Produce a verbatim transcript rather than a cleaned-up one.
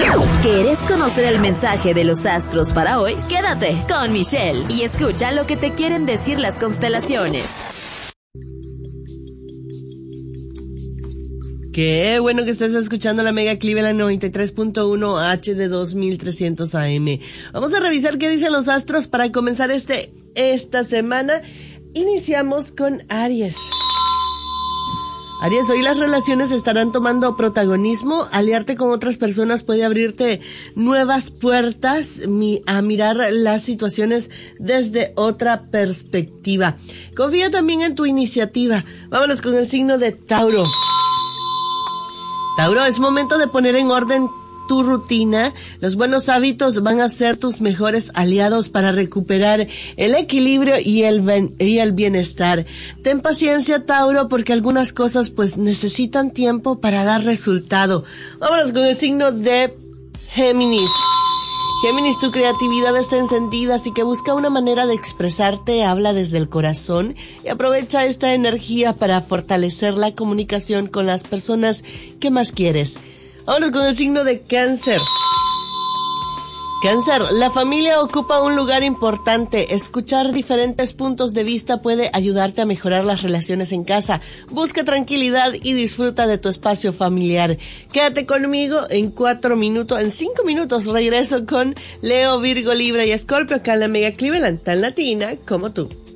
¿Quieres conocer el mensaje de los astros para hoy? Quédate con Michelle y escucha lo que te quieren decir las constelaciones. Qué bueno que estés escuchando la Mega Cleveland noventa y tres punto uno H D dos mil trescientos A M. Vamos a revisar qué dicen los astros para comenzar este esta semana. Iniciamos con Aries. Aries, hoy las relaciones estarán tomando protagonismo. Aliarte con otras personas puede abrirte nuevas puertas a mirar las situaciones desde otra perspectiva. Confía también en tu iniciativa. Vámonos con el signo de Tauro. Tauro, es momento de poner en orden tu rutina. Los buenos hábitos van a ser tus mejores aliados para recuperar el equilibrio y el, ben- y el bienestar. Ten paciencia, Tauro, porque algunas cosas pues necesitan tiempo para dar resultado. Vámonos con el signo de Géminis. Géminis, tu creatividad está encendida, así que busca una manera de expresarte, habla desde el corazón y aprovecha esta energía para fortalecer la comunicación con las personas que más quieres. Vámonos con el signo de Cáncer. Cáncer, la familia ocupa un lugar importante. Escuchar diferentes puntos de vista puede ayudarte a mejorar las relaciones en casa. Busca tranquilidad y disfruta de tu espacio familiar. Quédate conmigo en cuatro minutos, en cinco minutos regreso con Leo, Virgo, Libra y Escorpio acá en la Mega Cleveland, tan latina como tú.